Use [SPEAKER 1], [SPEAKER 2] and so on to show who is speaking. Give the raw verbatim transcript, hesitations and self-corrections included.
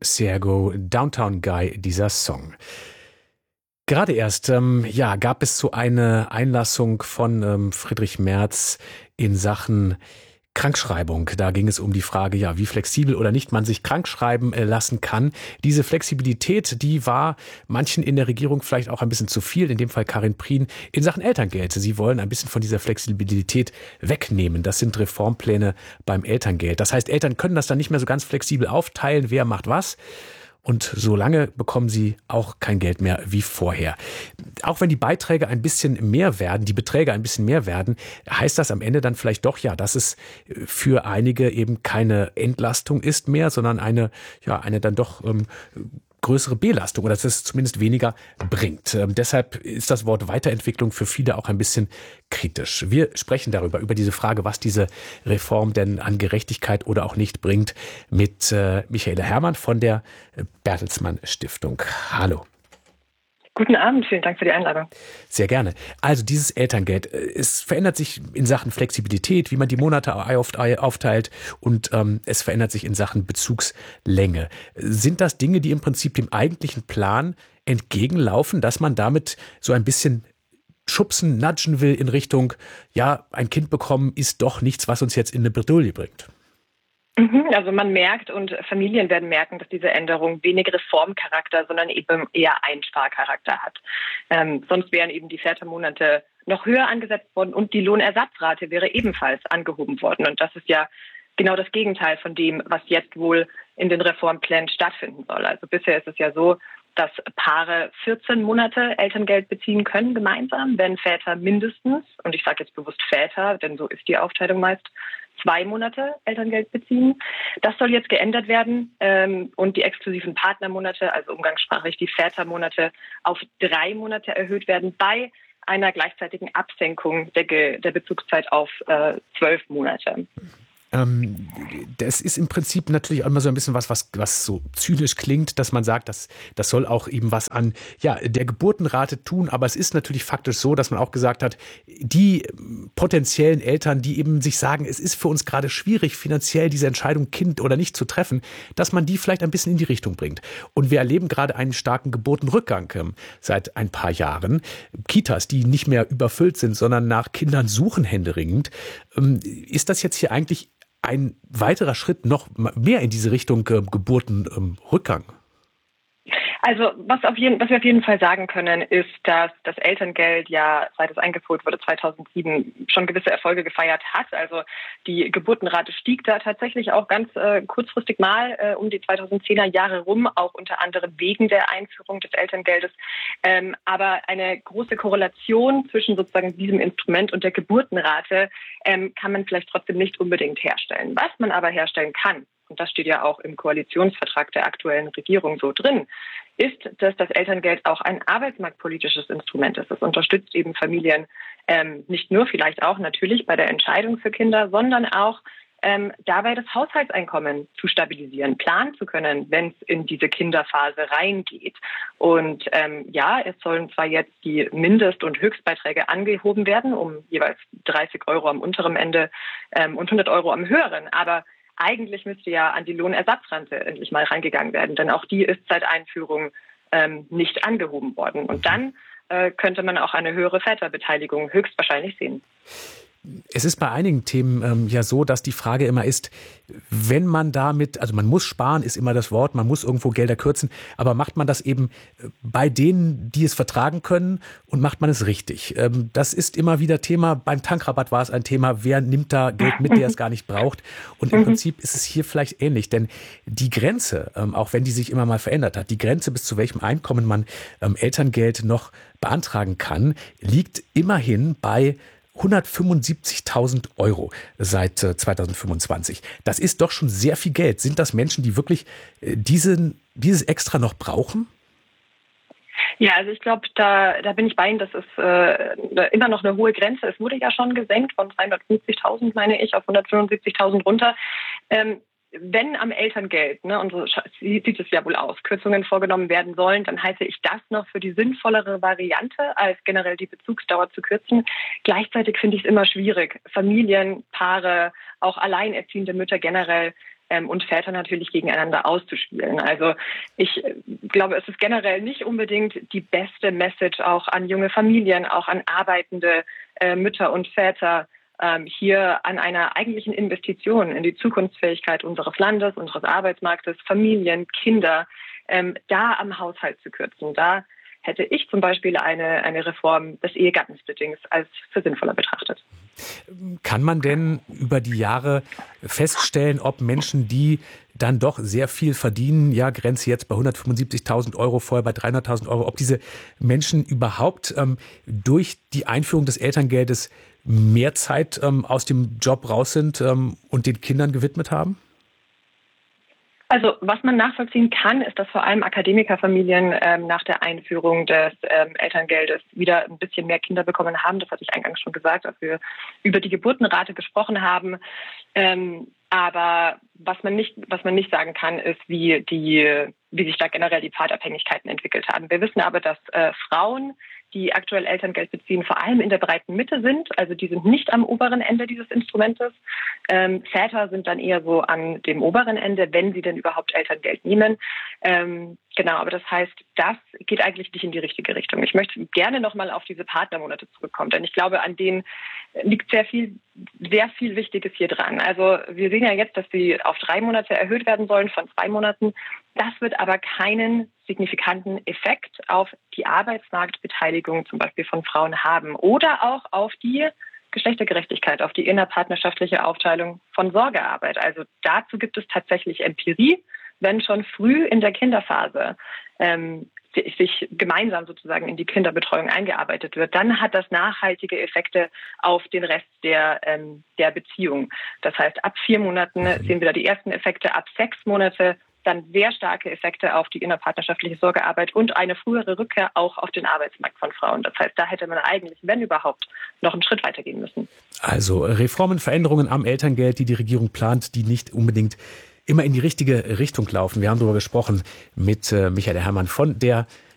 [SPEAKER 1] Sergo, Downtown Guy, dieser Song. Gerade erst ähm, ja, gab es so eine Einlassung von ähm, Friedrich Merz in Sachen Krankschreibung. Da ging es um die Frage, ja, wie flexibel oder nicht man sich krankschreiben äh, lassen kann. Diese Flexibilität, die war manchen in der Regierung vielleicht auch ein bisschen zu viel, in dem Fall Karin Prien, in Sachen Elterngeld. Sie wollen ein bisschen von dieser Flexibilität wegnehmen. Das sind Reformpläne beim Elterngeld. Das heißt, Eltern können das dann nicht mehr so ganz flexibel aufteilen, wer macht was. Und solange bekommen sie auch kein Geld mehr wie vorher. Auch wenn die Beiträge ein bisschen mehr werden, die Beträge ein bisschen mehr werden, heißt das am Ende dann vielleicht doch ja, dass es für einige eben keine Entlastung ist mehr, sondern eine, ja, eine dann doch ähm, größere Belastung oder dass es zumindest weniger bringt. Ähm, deshalb ist das Wort Weiterentwicklung für viele auch ein bisschen kritisch. Wir sprechen darüber, über diese Frage, was diese Reform denn an Gerechtigkeit oder auch nicht bringt, mit äh, Michaela Herrmann von der Bertelsmann Stiftung. Hallo.
[SPEAKER 2] Guten Abend, vielen Dank für die Einladung.
[SPEAKER 1] Sehr gerne. Also dieses Elterngeld, es verändert sich in Sachen Flexibilität, wie man die Monate aufteilt und ähm, es verändert sich in Sachen Bezugslänge. Sind das Dinge, die im Prinzip dem eigentlichen Plan entgegenlaufen, dass man damit so ein bisschen schubsen, nudgen will in Richtung, ja, ein Kind bekommen ist doch nichts, was uns jetzt in eine Bredouille bringt?
[SPEAKER 2] Also man merkt und Familien werden merken, dass diese Änderung wenig Reformcharakter, sondern eben eher Einsparcharakter hat. Ähm, sonst wären eben die Vätermonate noch höher angesetzt worden und die Lohnersatzrate wäre ebenfalls angehoben worden. Und das ist ja genau das Gegenteil von dem, was jetzt wohl in den Reformplänen stattfinden soll. Also bisher ist es ja so, dass Paare vierzehn Monate Elterngeld beziehen können gemeinsam, wenn Väter mindestens, und ich sage jetzt bewusst Väter, denn so ist die Aufteilung meist, zwei Monate Elterngeld beziehen. Das soll jetzt geändert werden ähm, und die exklusiven Partnermonate, also umgangssprachlich die Vätermonate, auf drei Monate erhöht werden bei einer gleichzeitigen Absenkung der, Ge- der Bezugszeit auf äh, zwölf Monate.
[SPEAKER 1] Ähm, das ist im Prinzip natürlich auch immer so ein bisschen was, was, was so zynisch klingt, dass man sagt, dass das soll auch eben was an ja, der Geburtenrate tun. Aber es ist natürlich faktisch so, dass man auch gesagt hat, die potenziellen Eltern, die eben sich sagen, es ist für uns gerade schwierig, finanziell diese Entscheidung, Kind oder nicht zu treffen, dass man die vielleicht ein bisschen in die Richtung bringt. Und wir erleben gerade einen starken Geburtenrückgang ähm, seit ein paar Jahren. Kitas, die nicht mehr überfüllt sind, sondern nach Kindern suchen händeringend. Ähm, ist das jetzt hier eigentlich ein weiterer Schritt noch mehr in diese Richtung äh, Geburtenrückgang? Ähm,
[SPEAKER 2] Also was, auf jeden, was wir auf jeden Fall sagen können, ist, dass das Elterngeld ja, seit es eingeführt wurde zweitausendsieben, schon gewisse Erfolge gefeiert hat. Also die Geburtenrate stieg da tatsächlich auch ganz äh, kurzfristig mal äh, um die zweitausendzehner Jahre rum, auch unter anderem wegen der Einführung des Elterngeldes. Ähm, aber eine große Korrelation zwischen sozusagen diesem Instrument und der Geburtenrate ähm, kann man vielleicht trotzdem nicht unbedingt herstellen. Was man aber herstellen kann, und das steht ja auch im Koalitionsvertrag der aktuellen Regierung so drin, ist, dass das Elterngeld auch ein arbeitsmarktpolitisches Instrument ist. Es unterstützt eben Familien ähm, nicht nur, vielleicht auch natürlich bei der Entscheidung für Kinder, sondern auch ähm, dabei das Haushaltseinkommen zu stabilisieren, planen zu können, wenn es in diese Kinderphase reingeht. Und ähm, ja, es sollen zwar jetzt die Mindest- und Höchstbeiträge angehoben werden, um jeweils dreißig Euro am unteren Ende ähm, und hundert Euro am höheren, aber eigentlich müsste ja an die Lohnersatzrente endlich mal reingegangen werden, denn auch die ist seit Einführung ähm, nicht angehoben worden. Und dann äh, könnte man auch eine höhere Väterbeteiligung höchstwahrscheinlich sehen.
[SPEAKER 1] Es ist bei einigen Themen ähm, ja so, dass die Frage immer ist, wenn man damit, also man muss sparen, ist immer das Wort, man muss irgendwo Gelder kürzen, aber macht man das eben bei denen, die es vertragen können und macht man es richtig? Ähm, das ist immer wieder Thema, beim Tankrabatt war es ein Thema, wer nimmt da Geld mit, der es gar nicht braucht? Und im Prinzip ist es hier vielleicht ähnlich, denn die Grenze, ähm, auch wenn die sich immer mal verändert hat, die Grenze, bis zu welchem Einkommen man ähm, Elterngeld noch beantragen kann, liegt immerhin bei hundertfünfundsiebzigtausend Euro seit zweitausendfünfundzwanzig. Das ist doch schon sehr viel Geld. Sind das Menschen, die wirklich diesen, dieses Extra noch brauchen?
[SPEAKER 2] Ja, also ich glaube, da, da bin ich bei Ihnen, das ist äh, immer noch eine hohe Grenze. Es wurde ja schon gesenkt von zweihundertfünfzigtausend, meine ich, auf hundertfünfundsiebzigtausend runter. Ähm, Wenn am Elterngeld, ne, und so sieht es ja wohl aus, Kürzungen vorgenommen werden sollen, dann halte ich das noch für die sinnvollere Variante, als generell die Bezugsdauer zu kürzen. Gleichzeitig finde ich es immer schwierig, Familien, Paare, auch alleinerziehende Mütter generell ähm, und Väter natürlich gegeneinander auszuspielen. Also ich äh, glaube, es ist generell nicht unbedingt die beste Message auch an junge Familien, auch an arbeitende äh, Mütter und Väter, ähm, hier an einer eigentlichen Investition in die Zukunftsfähigkeit unseres Landes, unseres Arbeitsmarktes, Familien, Kinder, ähm, da am Haushalt zu kürzen. Da hätte ich zum Beispiel eine, eine Reform des Ehegattensplittings als für sinnvoller betrachtet.
[SPEAKER 1] Kann man denn über die Jahre feststellen, ob Menschen, die dann doch sehr viel verdienen, ja, Grenze jetzt bei hundertfünfundsiebzigtausend Euro, vorher bei dreihunderttausend Euro, ob diese Menschen überhaupt ähm, durch die Einführung des Elterngeldes mehr Zeit ähm, aus dem Job raus sind ähm, und den Kindern gewidmet haben?
[SPEAKER 2] Also was man nachvollziehen kann, ist, dass vor allem Akademikerfamilien ähm, nach der Einführung des ähm, Elterngeldes wieder ein bisschen mehr Kinder bekommen haben. Das hatte ich eingangs schon gesagt, als wir über die Geburtenrate gesprochen haben. Ähm, aber was man nicht, was man nicht sagen kann, ist, wie die, wie sich da generell die Pfadabhängigkeiten entwickelt haben. Wir wissen aber, dass äh, Frauen, die aktuell Elterngeld beziehen, vor allem in der breiten Mitte sind. Also die sind nicht am oberen Ende dieses Instrumentes. Ähm, Väter sind dann eher so an dem oberen Ende, wenn sie denn überhaupt Elterngeld nehmen. Ähm, genau, aber das heißt, das geht eigentlich nicht in die richtige Richtung. Ich möchte gerne nochmal auf diese Partnermonate zurückkommen, denn ich glaube, an denen liegt sehr viel, sehr viel Wichtiges hier dran. Also wir sehen ja jetzt, dass sie auf drei Monate erhöht werden sollen von zwei Monaten. Das wird aber keinen signifikanten Effekt auf die Arbeitsmarktbeteiligung zum Beispiel von Frauen haben oder auch auf die Geschlechtergerechtigkeit, auf die innerpartnerschaftliche Aufteilung von Sorgearbeit. Also dazu gibt es tatsächlich Empirie, wenn schon früh in der Kinderphase ähm, sich gemeinsam sozusagen in die Kinderbetreuung eingearbeitet wird, dann hat das nachhaltige Effekte auf den Rest der, ähm, der Beziehung. Das heißt, ab vier Monaten sehen wir da die ersten Effekte, ab sechs Monate dann sehr starke Effekte auf die innerpartnerschaftliche Sorgearbeit und eine frühere Rückkehr auch auf den Arbeitsmarkt von Frauen. Das heißt, da hätte man eigentlich, wenn überhaupt, noch einen Schritt weitergehen müssen.
[SPEAKER 1] Also Reformen, Veränderungen am Elterngeld, die die Regierung plant, die nicht unbedingt immer in die richtige Richtung laufen. Wir haben darüber gesprochen mit äh, Michael Herrmann von der